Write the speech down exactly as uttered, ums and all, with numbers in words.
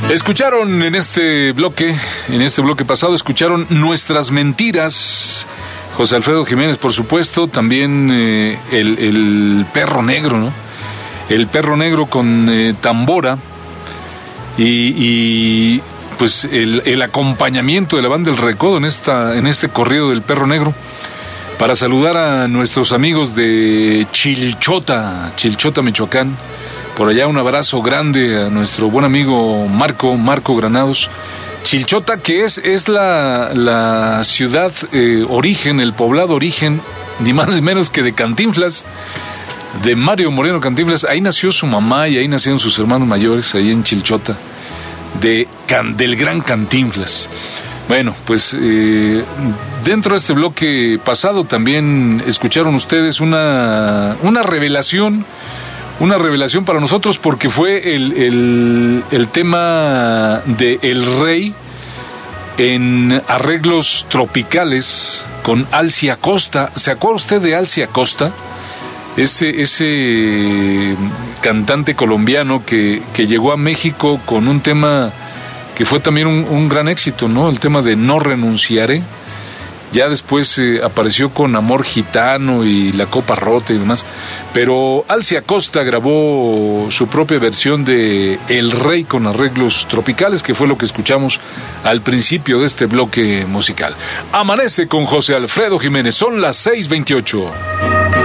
Escucharon en este bloque, en este bloque pasado, escucharon Nuestras Mentiras. José Alfredo Jiménez, por supuesto, también eh, el, el Perro Negro, ¿no? El Perro Negro con eh, tambora y, y pues el, el acompañamiento de la banda El Recodo en, esta, en este corrido del Perro Negro. Para saludar a nuestros amigos de Chilchota, Chilchota, Michoacán. Por allá un abrazo grande a nuestro buen amigo Marco, Marco Granados. Chilchota, que es, es la, la ciudad eh, origen, el poblado origen, ni más ni menos que de Cantinflas, de Mario Moreno Cantinflas. Ahí nació su mamá y ahí nacieron sus hermanos mayores, ahí en Chilchota, de Can, del gran Cantinflas. Bueno, pues eh, dentro de este bloque pasado también escucharon ustedes una, una revelación, una revelación para nosotros, porque fue el, el, el tema de El Rey en arreglos tropicales con Alci Acosta. ¿Se acuerda usted de Alci Acosta? Ese, ese cantante colombiano que, que llegó a México con un tema que fue también un, un gran éxito, ¿no? El tema de No Renunciaré. Ya después eh, apareció con Amor Gitano y La Copa Rota y demás. Pero Alci Acosta grabó su propia versión de El Rey con arreglos tropicales, que fue lo que escuchamos al principio de este bloque musical. Amanece con José Alfredo Jiménez. Son las seis veintiocho.